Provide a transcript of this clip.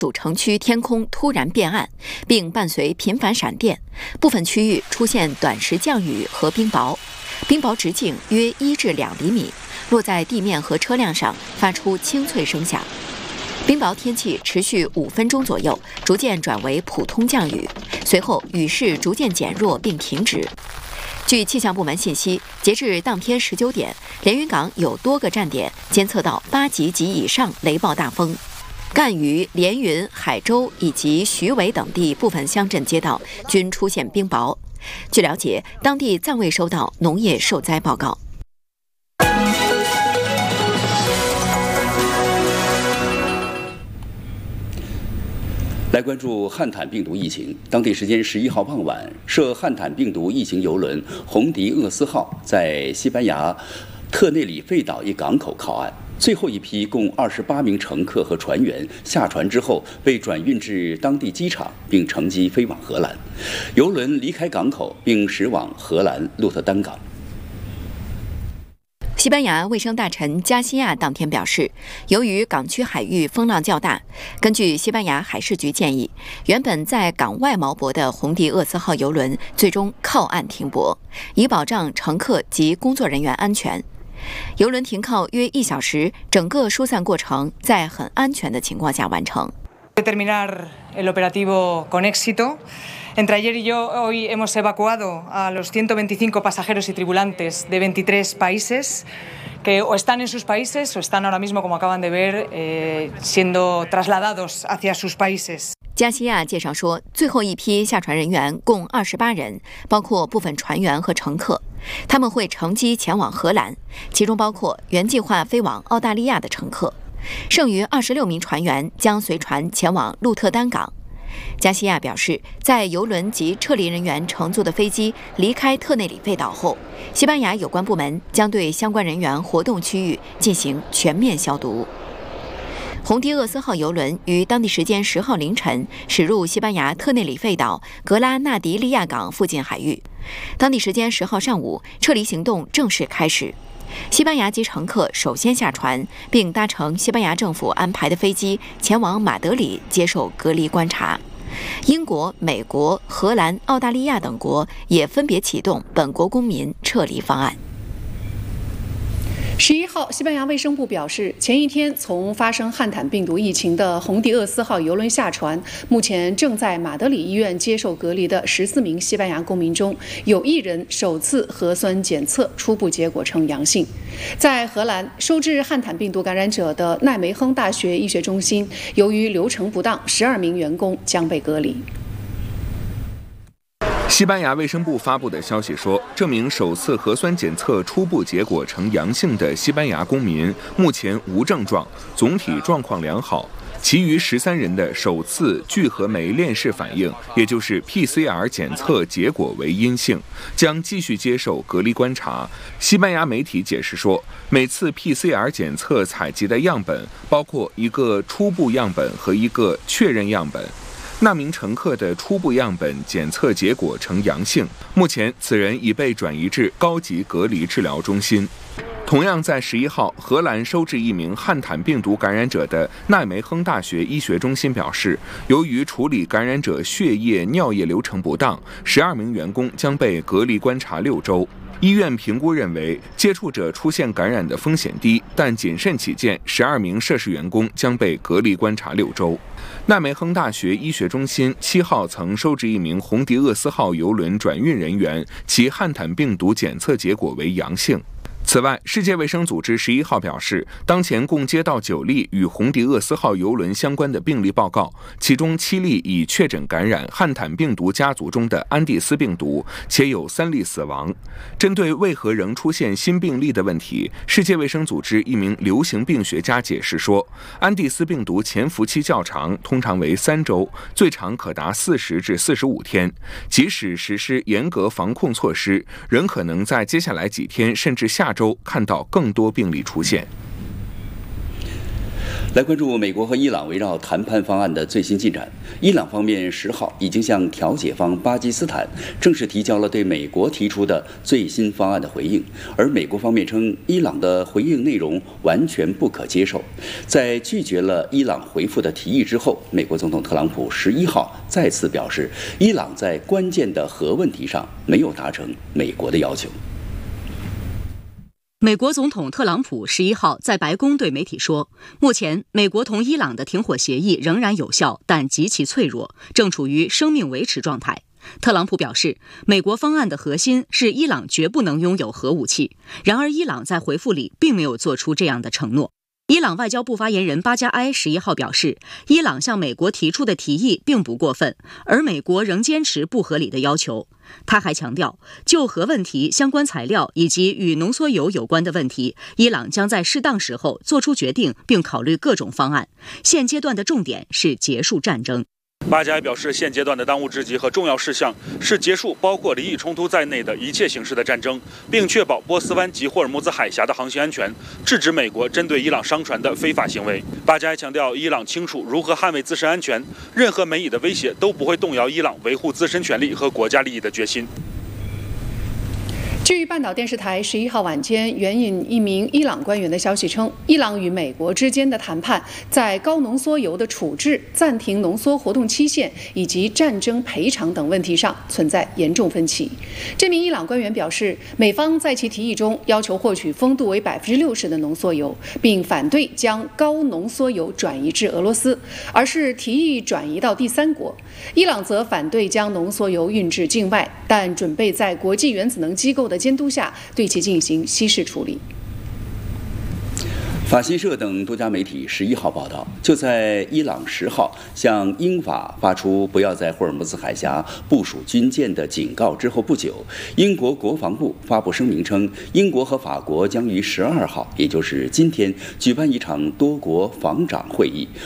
主城区天空突然变暗，并伴随频繁闪电，部分区域出现短时降雨和冰雹，冰雹直径约1至2厘米，落在地面和车辆上，发出清脆声响。冰雹天气持续5分钟左右，逐渐转为普通降雨，随后雨势逐渐减弱并停止。据气象部门信息，截至当天19点，连云港有多个站点监测到8级及以上雷暴大风。赣榆、连云、海州以及徐尾等地部分乡镇街道均出现冰雹。据了解，当地暂未收到农业受灾报告。 来关注汉坦病毒疫情。当地时间11号傍晚，涉汉坦病毒疫情邮轮红迪厄斯号在西班牙特内里费岛一港口靠岸。最后一批共28名乘客和船员下船之后，被转运至当地机场，并乘机飞往荷兰。邮轮离开港口并驶往荷兰鹿特丹港。 西班牙卫生大臣加西亚当天表示，由于港区海域风浪较大，根据西班牙海事局建议，原本在港外锚泊的红迪厄斯号邮轮最终靠岸停泊，以保障乘客及工作人员安全。邮轮停靠约1小时，整个疏散过程在很安全的情况下完成。 Terminar el operativo con éxito. Entre ayer y hoy hemos evacuado a los 125 pasajeros y tripulantes de 23 países que o están en sus países o están ahora mismo, como acaban de ver, siendo trasladados hacia sus países. 加西亚介绍说，最后一批下船人员共28人，包括部分船员和乘客，他们会乘机前往荷兰，其中包括原计划飞往澳大利亚的乘客。剩余26名船员将随船前往鹿特丹港。加西亚表示，在邮轮及撤离人员乘坐的飞机离开特内里费岛后，西班牙有关部门将对相关人员活动区域进行全面消毒。红迪厄斯号邮轮于当地时间10号凌晨驶入西班牙特内里费岛格拉纳迪利亚港附近海域。当地时间10号上午，撤离行动正式开始。西班牙籍乘客首先下船，并搭乘西班牙政府安排的飞机前往马德里接受隔离观察。英国、美国、荷兰、澳大利亚等国也分别启动本国公民撤离方案。 11号，西班牙卫生部表示，前一天从发生汉坦病毒疫情的红迪厄斯号邮轮下船，目前正在马德里医院接受隔离的14名西班牙公民中，有1人首次核酸检测初步结果呈阳性。在荷兰，收治汉坦病毒感染者的奈梅亨大学医学中心，由于流程不当，12名员工将被隔离。 西班牙卫生部发布的消息说，这名首次核酸检测初步结果呈阳性的西班牙公民目前无症状，总体状况良好。其余13人的首次聚合酶链式反应，也就是 PCR 检测结果为阴性，将继续接受隔离观察。西班牙媒体解释说，每次 PCR 检测采集的样本包括一个初步样本和一个确认样本。那名乘客的初步样本检测结果呈阳性，目前此人已被转移至高级隔离治疗中心。同样在11号，荷兰收治一名汉坦病毒感染者的奈梅亨大学医学中心表示，由于处理感染者血液、尿液流程不当，12名员工将被隔离观察6周。医院评估认为，接触者出现感染的风险低，但谨慎起见，12名涉事员工将被隔离观察6周。奈梅亨大学医学中心7号曾收治一名红迪厄斯号邮轮转运人员，其汉坦病毒检测结果为阳性。此外，世界卫生组织11号表示，当前共接到9例与红迪厄斯号邮轮相关的病例报告，其中7例已确诊感染汉坦病毒家族中的安第斯病毒，且有3例死亡。针对为何仍出现新病例的问题，世界卫生组织一名流行病学家解释说，安第斯病毒潜伏期较长，通常为3周，最长可达40至45天。即使实施严格防控措施，仍可能在接下来几天甚至下周看到更多病例出现。 来关注美国和伊朗围绕谈判方案的最新进展。伊朗方面10号已经向调解方巴基斯坦正式提交了对美国提出的最新方案的回应，而美国方面称伊朗的回应内容完全不可接受。在拒绝了伊朗回复的提议之后，美国总统特朗普11号再次表示，伊朗在关键的核问题上没有达成美国的要求。 美国总统特朗普11号在白宫对媒体说，目前美国同伊朗的停火协议仍然有效，但极其脆弱，正处于生命维持状态。特朗普表示，美国方案的核心是伊朗绝不能拥有核武器，然而伊朗在回复里并没有做出这样的承诺。伊朗外交部发言人巴加埃11号表示，伊朗向美国提出的提议并不过分，而美国仍坚持不合理的要求。他还强调，就核问题、相关材料以及与浓缩铀有关的问题，伊朗将在适当时候做出决定，并考虑各种方案。现阶段的重点是结束战争。 巴加埃表示，现阶段的当务之急和重要事项是结束包括离异冲突在内的一切形式的战争，并确保波斯湾及霍尔木兹海峡的航行安全，制止美国针对伊朗商船的非法行为。巴加埃强调，伊朗清楚如何捍卫自身安全，任何美以的威胁都不会动摇伊朗维护自身权利和国家利益的决心。 据半岛电视台11号晚间援引一名伊朗官员的消息称，伊朗与美国之间的谈判在高浓缩铀的处置、暂停浓缩活动期限以及战争赔偿等问题上存在严重分歧。这名伊朗官员表示，美方在其提议中要求获取风度为60%的浓缩铀，并反对将高浓缩铀转移至俄罗斯，而是提议转移到第三国。伊朗则反对将浓缩铀运至境外，但准备在国际原子能机构的监督下对其进行稀释处理。 法新社等多家媒体11号报道，就在伊朗10号向英法发出不要在霍尔木兹海峡部署军舰的警告之后不久，英国国防部发布声明称，英国和法国将于12号，也就是今天举办一场多国防长会议，